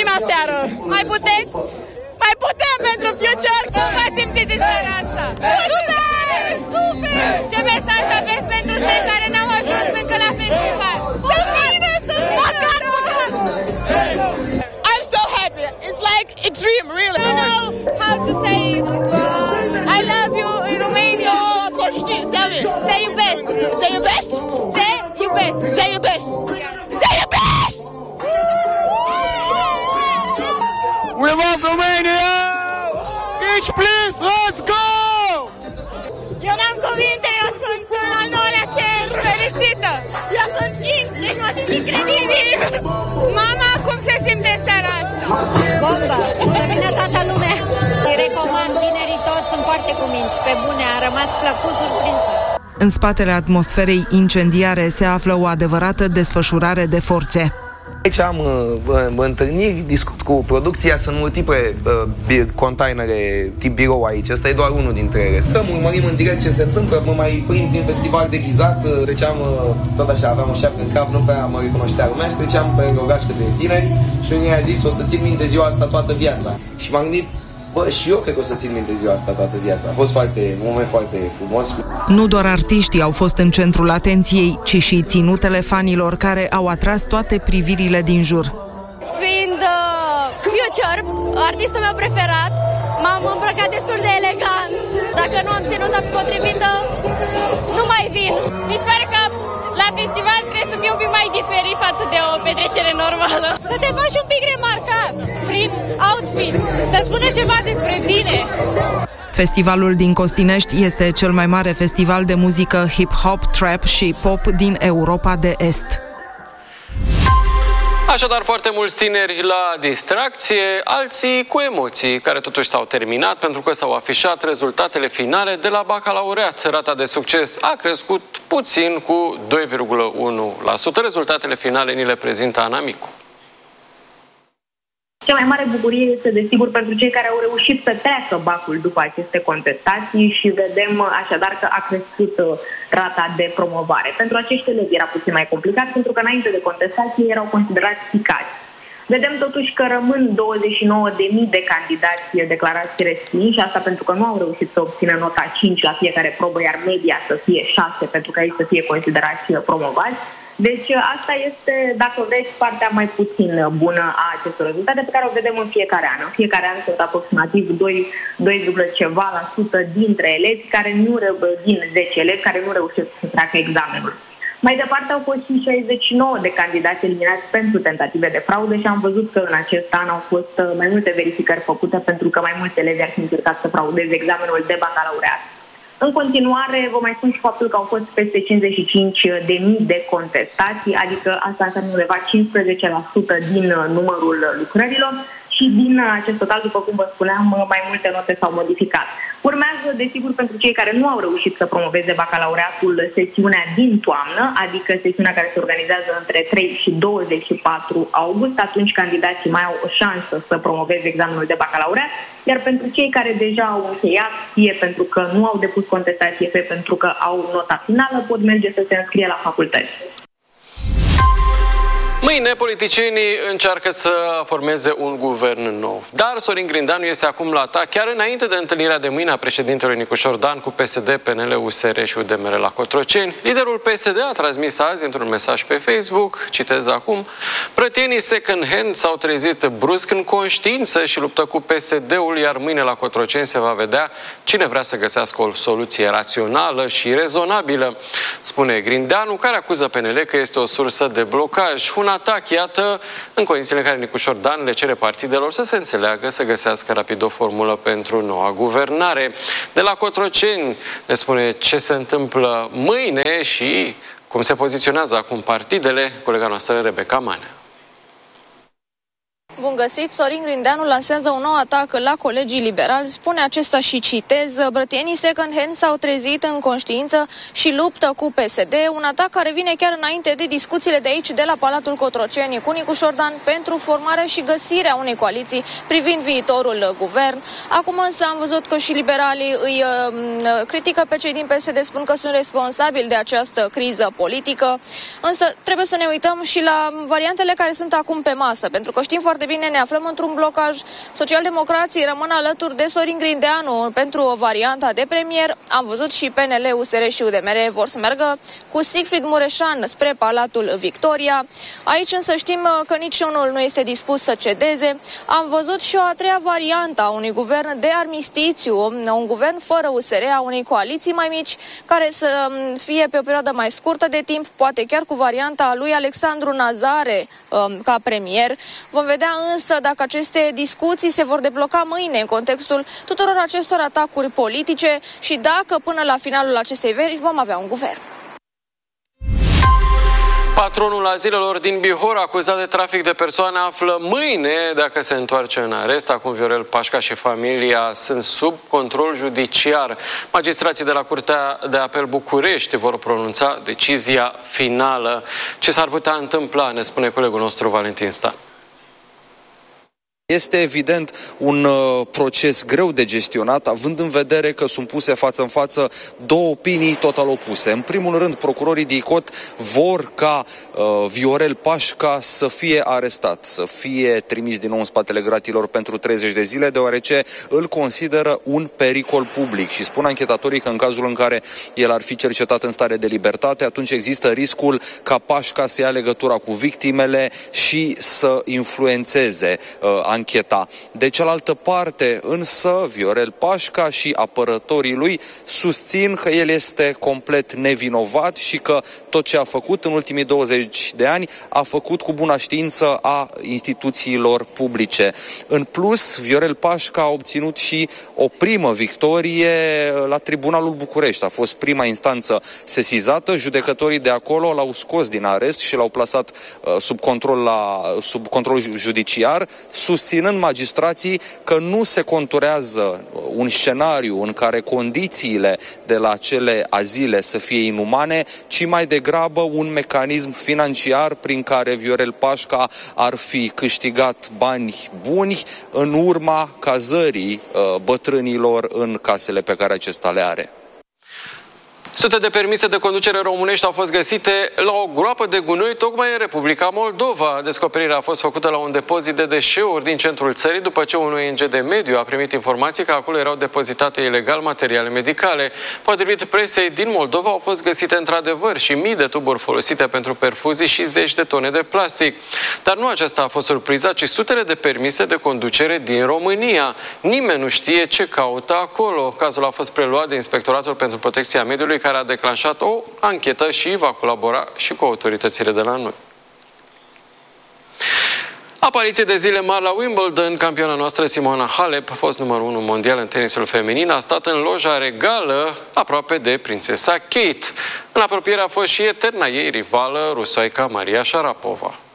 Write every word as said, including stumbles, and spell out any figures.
bună seară! Mai puteți? Mai putem pentru Future? Cum vă simțiți în seara asta? Super! Super! Ce mesaj aveți pentru cei care n-au ajuns încă la festival? Să vină, să vină! Măcar putem! I'm so happy! It's like a dream, really! I know how to say uh, I love you in Romania! No, să știi, tell me! Te iubesc! Te iubesc! Te iubesc! Te iubesc! Te iubesc! We love Romania! Each please, let's go! Eu n-am cuvinte, eu sunt al nouălea cer! Fericită! Eu sunt King, deci mă simt incredibil! Mama, cum se simte seara asta? Bomba! Să vină toată lumea! Îi recomand, tinerii toți sunt foarte cuminți, pe bune, a rămas plăcut surprinsă. În spatele atmosferei incendiare se află o adevărată desfășurare de forțe. Aici am uh, întâlniri, discut cu producția, sunt multiple uh, containere tip birou aici, ăsta e doar unul dintre ele. Stăm, urmărim în direct ce se întâmplă, mă mai prind prin festival deghizat, uh, treceam, uh, tot așa, aveam o șapcă în cap, nu prea mă recunoștea lumea și treceam pe o gașcă de tineri și unii a zis, o să țin minte ziua asta toată viața. Și m-am gândit, bă, și eu cred că o să țin minte ziua asta toată viața. A fost foarte, un moment foarte frumos. Nu doar artiștii au fost în centrul atenției, ci și ținutele fanilor care au atras toate privirile din jur. Fiind uh, Future, artistul meu preferat, m-am îmbrăcat destul de elegant. Dacă nu am ținută potrivită, nu mai vin. Mi se pare că la festival trebuie să fie un pic mai diferit față de o petrecere normală. Să te faci un pic remarcat prin outfit, să spună ceva despre tine. Festivalul din Costinești este cel mai mare festival de muzică hip-hop, trap și pop din Europa de Est. Așadar, foarte mulți tineri la distracție, alții cu emoții, care totuși s-au terminat pentru că s-au afișat rezultatele finale de la bacalaureat. Rata de succes a crescut puțin cu doi virgulă unu la sută. Rezultatele finale ni le prezintă Ana Micu. Cea mai mare bucurie este, desigur, pentru cei care au reușit să treacă bacul după aceste contestații și vedem așadar că a crescut rata de promovare. Pentru acești elevi era puțin mai complicat, pentru că înainte de contestații erau considerați picați. Vedem totuși că rămân douăzeci și nouă de mii de candidați declarați respinși, asta pentru că nu au reușit să obțină nota cinci la fiecare probă, iar media să fie șase pentru ca ei să fie considerați promovați. Deci asta este, dacă vreți, partea mai puțin bună a acestor rezultate pe care o vedem în fiecare an. În fiecare an sunt aproximativ doi, ceva la sută dintre elevi care nu din zece elevi care nu reușesc să treacă examenul. Mai departe au fost și șaizeci și nouă de candidați eliminați pentru tentative de fraudă și am văzut că în acest an au fost mai multe verificări făcute pentru că mai mulți elevi ar fi încercat să fraudeze examenul de bacalaureat. În continuare, vă mai spun și faptul că au fost peste cincizeci și cinci de mii de contestații, adică asta înseamnă undeva cincisprezece la sută din numărul lucrărilor și din acest total, după cum vă spuneam, mai multe note s-au modificat. Urmează, desigur, pentru cei care nu au reușit să promoveze bacalaureatul, sesiunea din toamnă, adică sesiunea care se organizează între trei și douăzeci și patru august. Atunci candidații mai au o șansă să promoveze examenul de bacalaureat, iar pentru cei care deja au încheiat, fie pentru că nu au depus contestație, fie pentru că au nota finală, pot merge să se înscrie la facultăți. Mâine, politicienii încearcă să formeze un guvern nou. Dar Sorin Grindeanu este acum la atac, chiar înainte de întâlnirea de mâine a președintelui Nicu Șordan cu P S D, P N L, U S R și U D M R la Cotroceni. Liderul P S D a transmis azi într-un mesaj pe Facebook, citez acum, prătienii second hand s-au trezit brusc în conștiință și luptă cu P S D-ul, iar mâine la Cotroceni se va vedea cine vrea să găsească o soluție rațională și rezonabilă, spune Grindeanu, care acuză P N L că este o sursă de blocaj. Un atac, iată, în condițiile în care Nicu Șordan le cere partidelor să se înțeleagă, să găsească rapid o formulă pentru noua guvernare. De la Cotroceni ne spune ce se întâmplă mâine și cum se poziționează acum partidele, colega noastră Rebecca Manea. Bun găsit! Sorin Grindeanu lansează un nou atac la colegii liberali. Spune acesta și citez, brătienii second hand s-au trezit în conștiință și luptă cu P S D. Un atac care vine chiar înainte de discuțiile de aici, de la Palatul Cotroceni, cu Nicu Șordan pentru formarea și găsirea unei coaliții privind viitorul guvern. Acum însă am văzut că și liberalii îi uh, critică pe cei din P S D, spun că sunt responsabili de această criză politică. Însă trebuie să ne uităm și la variantele care sunt acum pe masă, pentru că știm foarte intervine, ne aflăm într-un blocaj. Socialdemocrații rămân alături de Sorin Grindeanu pentru varianta de premier. Am văzut și P N L, U S R și U D M R vor să meargă cu Siegfried Mureșan spre Palatul Victoria. Aici însă știm că niciunul nu este dispus să cedeze. Am văzut și o a treia variantă a unui guvern de armistițiu, un guvern fără U S R, a unei coaliții mai mici, care să fie pe o perioadă mai scurtă de timp, poate chiar cu varianta lui Alexandru Nazare um, ca premier. Vom vedea însă dacă aceste discuții se vor debloca mâine în contextul tuturor acestor atacuri politice și dacă până la finalul acestei veri vom avea un guvern. Patronul azilelor din Bihor, acuzat de trafic de persoane, află mâine dacă se întoarce în arest. Acum Viorel Pașca și familia sunt sub control judiciar. Magistrații de la Curtea de Apel București vor pronunța decizia finală. Ce s-ar putea întâmpla, ne spune colegul nostru Valentin Stan. Este evident un uh, proces greu de gestionat, având în vedere că sunt puse față în față două opinii total opuse. În primul rând, procurorii de I C O T vor ca uh, Viorel Pașca să fie arestat, să fie trimis din nou în spatele gratilor pentru treizeci de zile, deoarece îl consideră un pericol public. Și spun anchetatorii că în cazul în care el ar fi cercetat în stare de libertate, atunci există riscul ca Pașca să ia legătura cu victimele și să influențeze uh, ancheta. De cealaltă parte, însă, Viorel Pașca și apărătorii lui susțin că el este complet nevinovat și că tot ce a făcut în ultimii douăzeci de ani a făcut cu buna știință a instituțiilor publice. În plus, Viorel Pașca a obținut și o primă victorie la Tribunalul București. A fost prima instanță sesizată, judecătorii de acolo l-au scos din arest și l-au plasat uh, sub control, la, sub control judiciar, susținând magistrații că nu se conturează un scenariu în care condițiile de la acele azile să fie inumane, ci mai degrabă un mecanism financiar prin care Viorel Pașca ar fi câștigat bani buni în urma cazării uh, bătrânilor în casele pe care acesta le are. Sute de permise de conducere românești au fost găsite la o groapă de gunoi tocmai în Republica Moldova. Descoperirea a fost făcută la un depozit de deșeuri din centrul țării după ce un O N G de mediu a primit informații că acolo erau depozitate ilegal materiale medicale. Potrivit presei din Moldova au fost găsite într-adevăr și mii de tuburi folosite pentru perfuzii și zeci de tone de plastic. Dar nu aceasta a fost surpriza, ci sutele de permise de conducere din România. Nimeni nu știe ce caută acolo. Cazul a fost preluat de Inspectoratul pentru Protecția Mediului, care a declanșat o anchetă și va colabora și cu autoritățile de la noi. Apariție de zile mari la Wimbledon. Campiona noastră Simona Halep, fost numărul unu mondial în tenisul feminin, a stat în loja regală aproape de prințesa Kate. În apropiere a fost și eterna ei rivală, rusoaica Maria Sharapova.